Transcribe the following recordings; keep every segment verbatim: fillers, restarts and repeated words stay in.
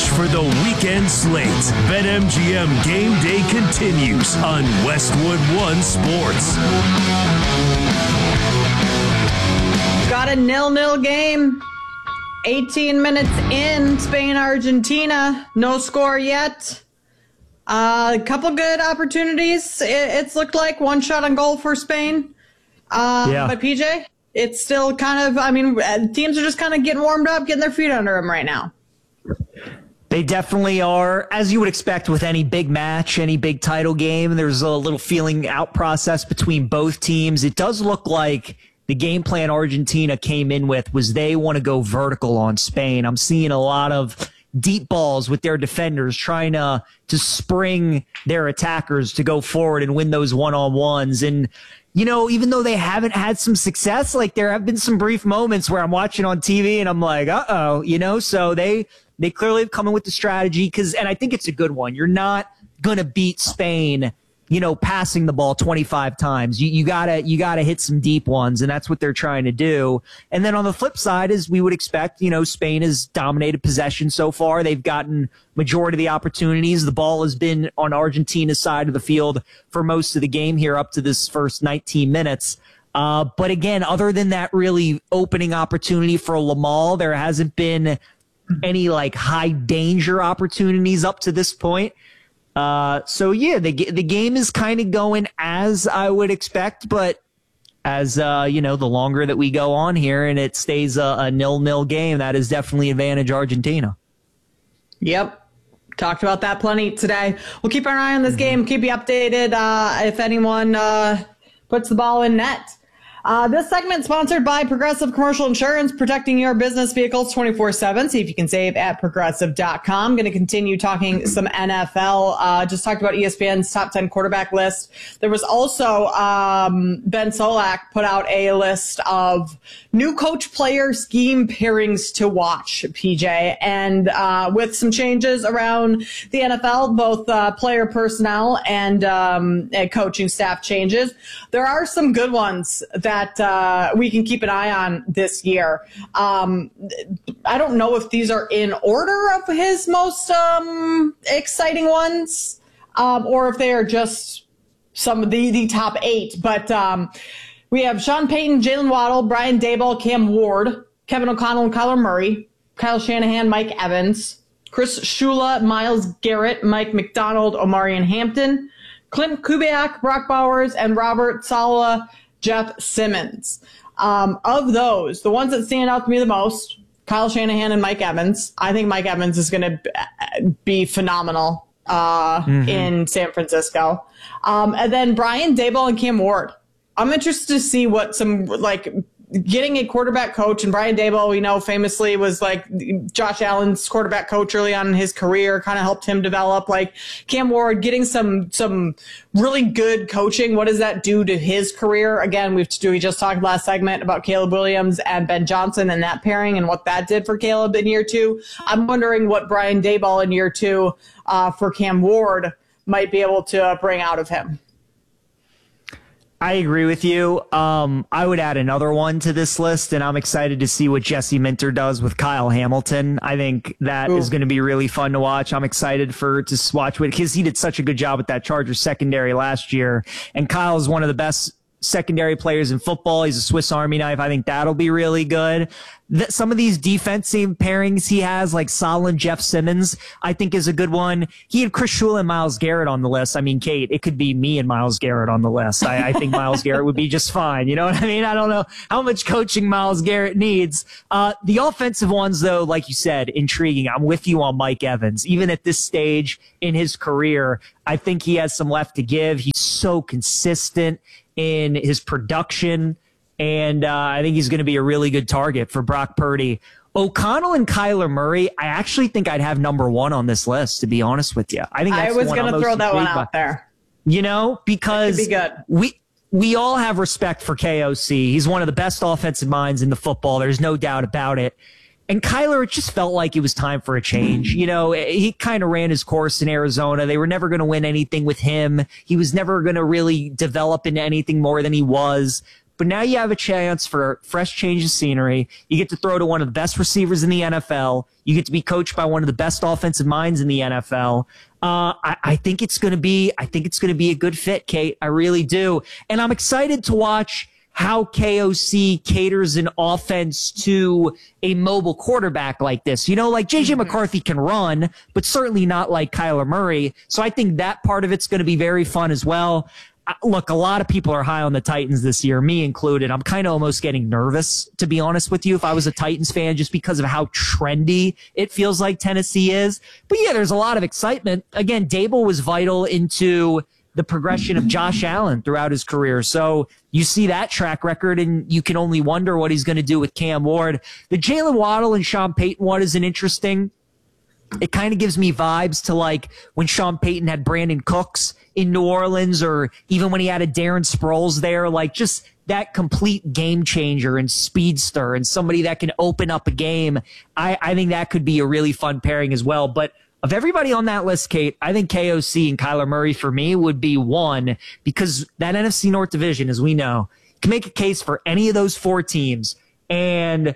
push for the weekend slate. BetMGM Game Day continues on Westwood One Sports. Got a nil-nil game. eighteen minutes in, Spain, Argentina. No score yet. A uh, couple good opportunities. It, it's looked like one shot on goal for Spain. Uh, yeah. But P J, it's still kind of, I mean, teams are just kind of getting warmed up, getting their feet under them right now. They definitely are, as you would expect with any big match, any big title game. There's a little feeling out process between both teams. It does look like the game plan Argentina came in with was they want to go vertical on Spain. I'm seeing a lot of deep balls with their defenders trying to to spring their attackers to go forward and win those one-on-ones. And, you know, even though they haven't had some success, like there have been some brief moments where I'm watching on T V and I'm like, uh-oh, you know, so they they clearly have come in with the strategy because, and I think it's a good one. You're not going to beat Spain, you know, passing the ball twenty-five times. You, you gotta, you gotta hit some deep ones, and that's what they're trying to do. And then on the flip side, as we would expect, you know, Spain has dominated possession so far. They've gotten majority of the opportunities. The ball has been on Argentina's side of the field for most of the game here up to this first nineteen minutes. Uh, but again, other than that really opening opportunity for Lamal, there hasn't been any like high danger opportunities up to this point. Uh, so yeah, the the game is kind of going as I would expect, but as uh, you know, the longer that we go on here and it stays a, a nil-nil game, that is definitely advantage Argentina. Yep. Talked about that plenty today. We'll keep our eye on this mm-hmm. game, keep you updated uh, if anyone uh, puts the ball in net. Uh, this segment sponsored by Progressive Commercial Insurance, protecting your business vehicles twenty-four seven. See if you can save at progressive dot com. Going to continue talking some N F L. Uh, just talked about E S P N's top ten quarterback list. There was also um, Ben Solak put out a list of new coach player scheme pairings to watch, P J. And uh, with some changes around the N F L, both uh, player personnel and, um, and coaching staff changes, there are some good ones that that uh, we can keep an eye on this year. Um, I don't know if these are in order of his most um, exciting ones um, or if they are just some of the, the top eight. But um, we have Sean Payton, Jalen Waddle, Brian Daboll, Cam Ward, Kevin O'Connell and Kyler Murray, Kyle Shanahan, Mike Evans, Chris Shula, Myles Garrett, Mike McDonald, Omarion Hampton, Clint Kubiak, Brock Bowers, and Robert Saleh, Jeff Simmons. Um, of those, the ones that stand out to me the most, Kyle Shanahan and Mike Evans. I think Mike Evans is going to be phenomenal uh, mm-hmm. in San Francisco. Um, and then Brian Daboll and Cam Ward. I'm interested to see what some, like, getting a quarterback coach, and Brian Daboll, we know famously was like Josh Allen's quarterback coach early on in his career, kind of helped him develop. Like Cam Ward, getting some some really good coaching. What does that do to his career? Again, we've we just talked last segment about Caleb Williams and Ben Johnson and that pairing and what that did for Caleb in year two. I'm wondering what Brian Daboll in year two uh, for Cam Ward might be able to bring out of him. I agree with you. Um, I would add another one to this list, and I'm excited to see what Jesse Minter does with Kyle Hamilton. I think that Ooh. is going to be really fun to watch. I'm excited for to watch with because he did such a good job with that Chargers secondary last year, and Kyle is one of the best secondary players in football. He's a Swiss Army knife. I think that'll be really good. That some of these defensive pairings he has, like Solid, Jeff Simmons, I think is a good one. He had Chris Shula and Myles Garrett on the list. I mean, Kate, it could be me and Myles Garrett on the list. I, I think Myles Garrett would be just fine. You know what I mean? I don't know how much coaching Myles Garrett needs. Uh, the offensive ones, though, like you said, intriguing. I'm with you on Mike Evans. Even at this stage in his career, I think he has some left to give. He's so consistent in his production, and uh, I think he's going to be a really good target for Brock Purdy. O'Connell and Kyler Murray, I actually think I'd have number one on this list, to be honest with you. I think that's I was going to throw that one out by. there. You know, because be good. we we all have respect for K O C. He's one of the best offensive minds in the football. There's no doubt about it. And Kyler, it just felt like it was time for a change. You know, he kind of ran his course in Arizona. They were never going to win anything with him. He was never going to really develop into anything more than he was. but now you have a chance for fresh change of scenery. You get to throw to one of the best receivers in the N F L. You get to be coached by one of the best offensive minds in the N F L. Uh, I, I think it's going to be, I think it's going to be a good fit, Kate. I really do. And I'm excited to watch how K O C caters an offense to a mobile quarterback like this. You know, like J J McCarthy can run, but certainly not like Kyler Murray. So I think that part of it's going to be very fun as well. Uh, look, a lot of people are high on the Titans this year, me included. I'm kind of almost getting nervous, to be honest with you, if I was a Titans fan, just because of how trendy it feels like Tennessee is. But yeah, there's a lot of excitement. Again, Dable was vital into the progression of Josh Allen throughout his career. So you see that track record, and you can only wonder what he's going to do with Cam Ward. The Jalen Waddle and Sean Payton one is an interesting. It kind of gives me vibes to like when Sean Payton had Brandon Cooks in New Orleans, or even when he had a Darren Sproles there, like just that complete game changer and speedster and somebody that can open up a game. I, I think that could be a really fun pairing as well. But of everybody on that list, Kate, I think K O C and Kyler Murray for me would be one, because that N F C North division, as we know, can make a case for any of those four teams. And,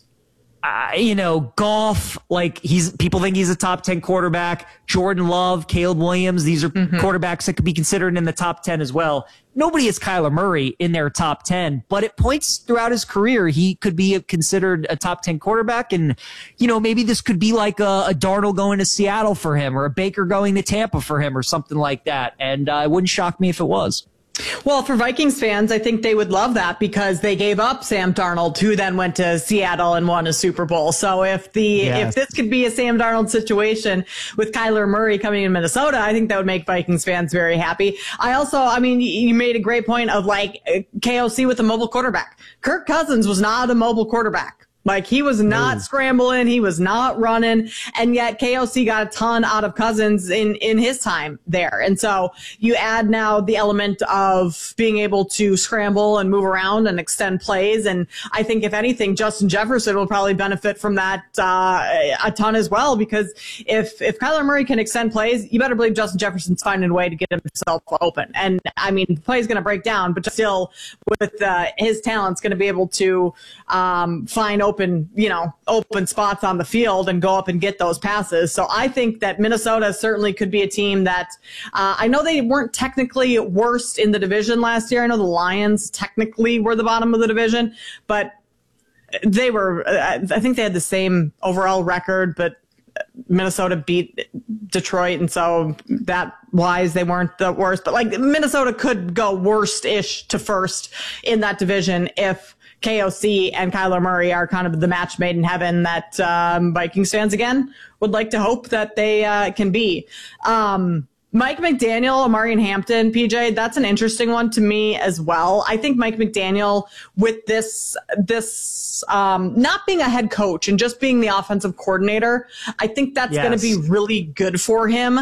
uh, you know, Goff, like he's, people think he's a top ten quarterback. Jordan Love, Caleb Williams, these are mm-hmm. quarterbacks that could be considered in the top ten as well. Nobody has Kyler Murray in their top ten, but at points throughout his career, he could be considered a top ten quarterback. And, you know, maybe this could be like a, a Darnold going to Seattle for him, or a Baker going to Tampa for him, or something like that. And uh, it wouldn't shock me if it was. Well, for Vikings fans, I think they would love that, because they gave up Sam Darnold, who then went to Seattle and won a Super Bowl. So if the yes. if this could be a Sam Darnold situation with Kyler Murray coming in Minnesota, I think that would make Vikings fans very happy. I also, I mean, you made a great point of like K O C with a mobile quarterback. Kirk Cousins was not a mobile quarterback. Like, he was not no. scrambling. He was not running. And yet K O C got a ton out of Cousins in, in his time there. And so you add now the element of being able to scramble and move around and extend plays. And I think, if anything, Justin Jefferson will probably benefit from that uh, a ton as well, because if, if Kyler Murray can extend plays, you better believe Justin Jefferson's finding a way to get himself open. And I mean, the play's going to break down, but still with uh, his talent's going to be able to um, find open open, you know, open spots on the field and go up and get those passes. So I think that Minnesota certainly could be a team that uh, I know they weren't technically worst in the division last year. I know the Lions technically were the bottom of the division, but they were, I think they had the same overall record, but Minnesota beat Detroit, and so that wise they weren't the worst. But like, Minnesota could go worst-ish to first in that division if K O C and Kyler Murray are kind of the match made in heaven that um, Vikings fans, again, would like to hope that they uh, can be. Um, Mike McDaniel, Omarion Hampton, P J, that's an interesting one to me as well. I think Mike McDaniel, with this, this um, not being a head coach and just being the offensive coordinator, I think that's yes. going to be really good for him.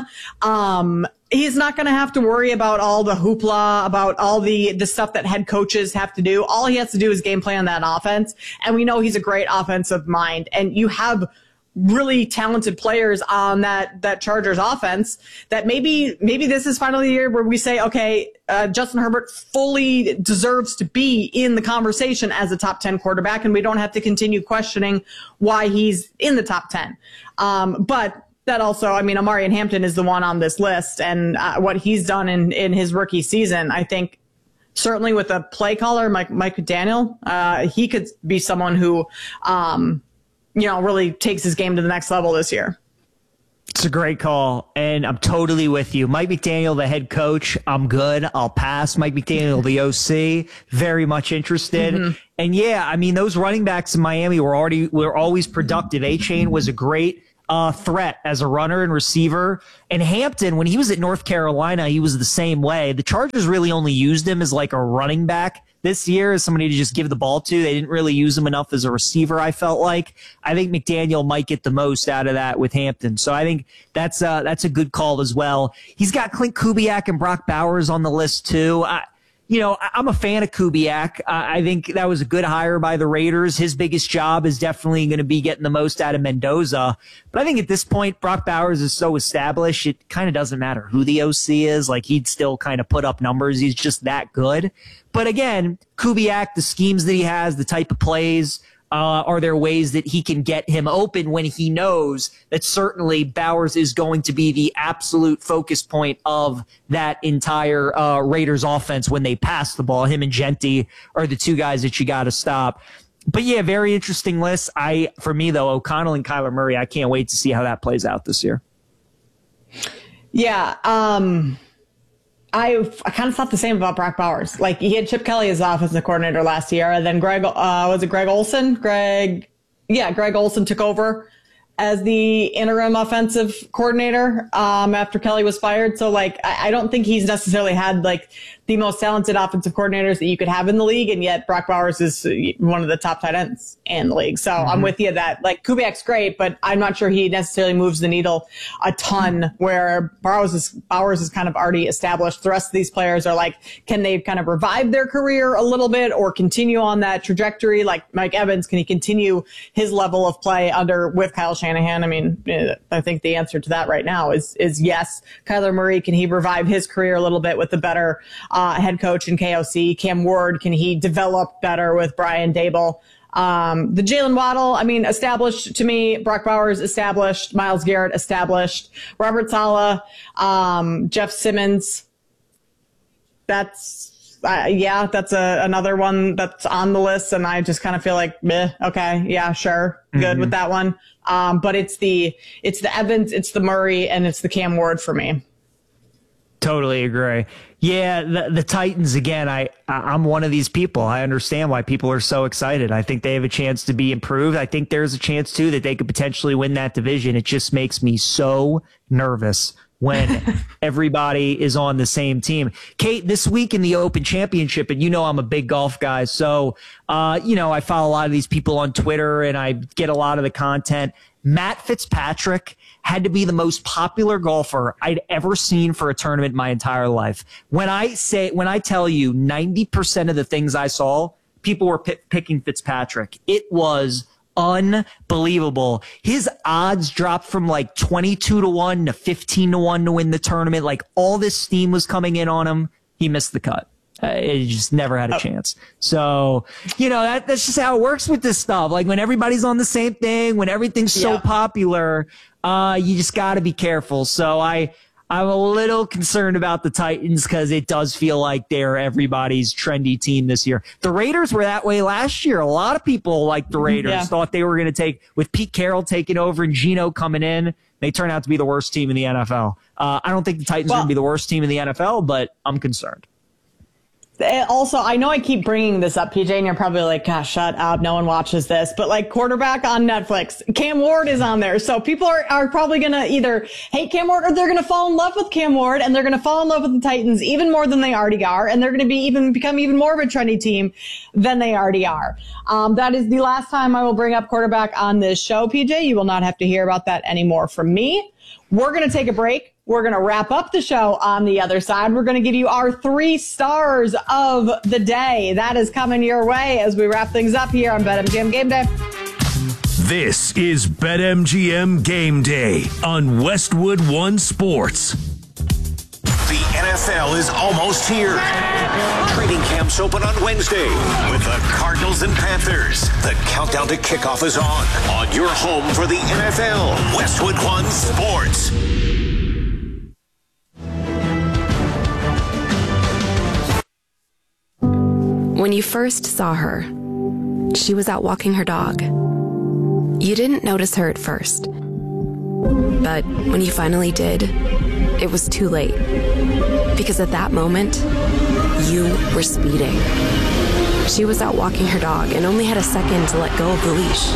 Um, he's not going to have to worry about all the hoopla, about all the, the stuff that head coaches have to do. All he has to do is game plan that offense. And we know he's a great offensive mind. And you have really talented players on that, that Chargers offense that maybe, maybe this is finally the year where we say, okay, uh, Justin Herbert fully deserves to be in the conversation as a top ten quarterback, and we don't have to continue questioning why he's in the top ten. Um, but that also, I mean, Omarion Hampton is the one on this list, and uh, what he's done in, in his rookie season, I think certainly with a play caller, Mike, Mike McDaniel, uh, he could be someone who, um, you know, really takes his game to the next level this year. It's a great call, and I'm totally with you. Mike McDaniel, the head coach, I'm good. I'll pass. Mike McDaniel, the O C, very much interested. Mm-hmm. And yeah, I mean, those running backs in Miami were already were always productive. A-Chain was a great uh, threat as a runner and receiver. And Hampton, when he was at North Carolina, he was the same way. The Chargers really only used him as like a running back this year, as somebody to just give the ball to. They didn't really use him enough as a receiver, I felt like. I think McDaniel might get the most out of that with Hampton. So I think that's uh, that's a good call as well. He's got Clint Kubiak and Brock Bowers on the list too. I, you know, I, I'm a fan of Kubiak. Uh, I think that was a good hire by the Raiders. His biggest job is definitely going to be getting the most out of Mendoza. But I think at this point, Brock Bowers is so established, it kind of doesn't matter who the O C is. Like, he'd still kind of put up numbers. He's just that good. But again, Kubiak, the schemes that he has, the type of plays, Uh, are there ways that he can get him open when he knows that certainly Bowers is going to be the absolute focus point of that entire uh, Raiders offense when they pass the ball? Him and Genti are the two guys that you got to stop. But yeah, very interesting list. I, for me though, O'Connell and Kyler Murray, I can't wait to see how that plays out this year. Yeah. Um, I, I kind of thought the same about Brock Bowers. Like, he had Chip Kelly as offensive coordinator last year, and then Greg, uh, was it Greg Olson? Greg, yeah, Greg Olson took over as the interim offensive coordinator um, after Kelly was fired. So, like, I, I don't think he's necessarily had, like, the most talented offensive coordinators that you could have in the league, and yet Brock Bowers is one of the top tight ends in the league. So mm-hmm. I'm with you that, like, Kubiak's great, but I'm not sure he necessarily moves the needle a ton, where Bowers is, Bowers is kind of already established. The rest of these players are like, can they kind of revive their career a little bit or continue on that trajectory? Like Mike Evans, can he continue his level of play under with Kyle Shanahan? I mean, I think the answer to that right now is, is yes. Kyler Murray, can he revive his career a little bit with a better Uh, head coach in K O C? Cam Ward, can he develop better with Brian Daboll? Um, the Jalen Waddle, I mean, established to me. Brock Bowers, established. Myles Garrett, established. Robert Saleh, um, Jeff Simmons. That's, uh, yeah, that's a, another one that's on the list. And I just kind of feel like, meh, okay, yeah, sure. Good mm-hmm. with that one. Um, but it's the, it's the Evans, it's the Murray, and it's the Cam Ward for me. Totally agree. Yeah, the, the Titans, again, I, I'm one of these people. I understand why people are so excited. I think they have a chance to be improved. I think there's a chance, too, that they could potentially win that division. It just makes me so nervous when everybody is on the same team. Kate, this week in the Open Championship, and you know I'm a big golf guy, so, uh, you know, I follow a lot of these people on Twitter, and I get a lot of the content. Matt Fitzpatrick had to be the most popular golfer I'd ever seen for a tournament in my entire life. When I say, when I tell you ninety percent of the things I saw, people were p- picking Fitzpatrick. It was unbelievable. His odds dropped from like twenty-two to one to fifteen to one to win the tournament. Like, all this steam was coming in on him. He missed the cut. Uh, he just never had a chance. So, you know, that, that's just how it works with this stuff. Like, when everybody's on the same thing, when everything's so yeah. popular, uh, you just got to be careful. So I, I'm a little concerned about the Titans because it does feel like they're everybody's trendy team this year. The Raiders were that way last year. A lot of people like the Raiders yeah. thought they were going to take, with Pete Carroll taking over and Geno coming in, they turned out to be the worst team in the N F L. Uh, I don't think the Titans well, are going to be the worst team in the N F L, but I'm concerned. Also, I know I keep bringing this up, P J, and you're probably like, gosh, shut up. No one watches this. But like, quarterback on Netflix, Cam Ward is on there. So people are, are probably going to either hate Cam Ward or they're going to fall in love with Cam Ward, and they're going to fall in love with the Titans even more than they already are. And they're going to be even become even more of a trendy team than they already are. Um, that is the last time I will bring up quarterback on this show, P J. You will not have to hear about that anymore from me. We're going to take a break. We're going to wrap up the show on the other side. We're going to give you our three stars of the day. That is coming your way as we wrap things up here on BetMGM Game Day. This is BetMGM Game Day on Westwood One Sports. The N F L is almost here. Training camps open on Wednesday with the Cardinals and Panthers. The countdown to kickoff is on. On your home for the N F L, Westwood One Sports. When you first saw her, she was out walking her dog. You didn't notice her at first. But when you finally did, it was too late. Because at that moment, you were speeding. She was out walking her dog and only had a second to let go of the leash.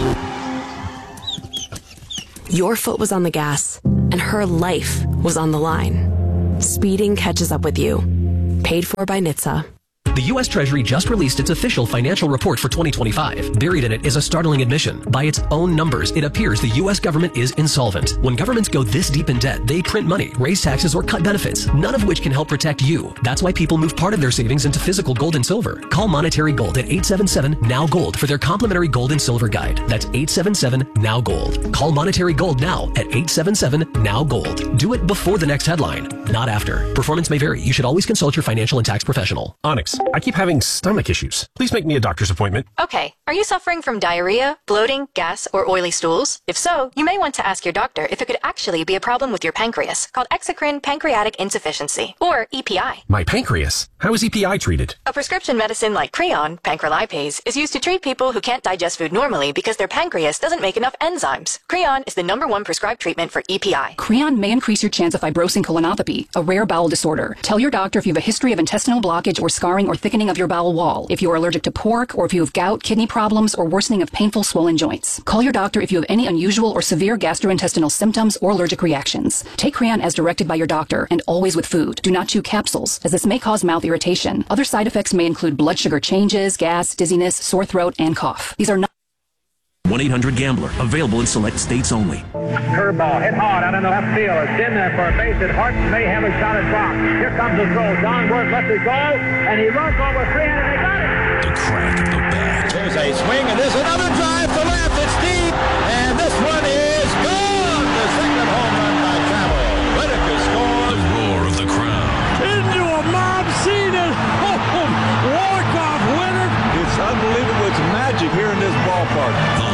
Your foot was on the gas, and her life was on the line. Speeding catches up with you. Paid for by N H T S A. The U S Treasury just released its official financial report for twenty twenty-five. Buried in it is a startling admission. By its own numbers, it appears the U S government is insolvent. When governments go this deep in debt, they print money, raise taxes, or cut benefits, none of which can help protect you. That's why people move part of their savings into physical gold and silver. Call Monetary Gold at eight seven seven, N O W, GOLD for their complimentary gold and silver guide. That's eight seven seven, N O W, GOLD. Call Monetary Gold now at eight seven seven, N O W, GOLD. Do it before the next headline, not after. Performance may vary. You should always consult your financial and tax professional. Onyx, I keep having stomach issues. Please make me a doctor's appointment. Okay, are you suffering from diarrhea, bloating, gas, or oily stools? If so, you may want to ask your doctor if it could actually be a problem with your pancreas, called exocrine pancreatic insufficiency, or E P I. My pancreas? How is E P I treated? A prescription medicine like Creon, pancrelipase, is used to treat people who can't digest food normally because their pancreas doesn't make enough enzymes. Creon is the number one prescribed treatment for E P I. Creon may increase your chance of fibrosing colonopathy, a rare bowel disorder. Tell your doctor if you have a history of intestinal blockage or scarring or thickening of your bowel wall, if you are allergic to pork, or if you have gout, kidney problems, or worsening of painful swollen joints. Call your doctor if you have any unusual or severe gastrointestinal symptoms or allergic reactions. Take Creon as directed by your doctor, and always with food. Do not chew capsules, as this may cause mouth irritation. Other side effects may include blood sugar changes, gas, dizziness, sore throat, and cough. These are not one eight hundred gambler. Available in select states only. Curveball hit hard out in the left field. It's in there for a base hit. Hart may have a shot at box. Here comes the throw. John Worth lets it go, and he runs over three, and they got it. The crack of the bat. There's a swing, and there's another drive to left. It's deep, and this one is gone. The second home run by Travel. Whitaker scores. The roar of the crowd. Into a mob scene at home. Walk-off winner. It's unbelievable. It's magic here in this ballpark. The